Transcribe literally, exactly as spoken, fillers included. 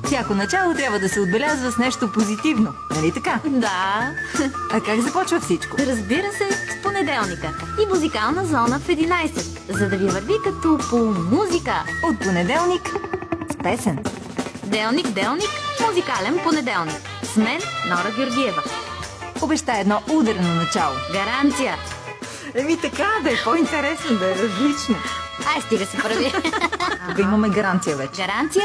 Всяко начало трябва да се отбелязва с нещо позитивно, нали така? Да. А как започва всичко? Разбира се, с понеделника и музикална зона в единайсет, за да ви върви като по музика. От понеделник с песен. Делник, делник, музикален понеделник. С мен Нора Георгиева. Обеща едно ударно начало. Гаранция. Еми така, да е по-интересно, да е различно. Ай, стига се прави. Да имаме гаранция вече. Гаранция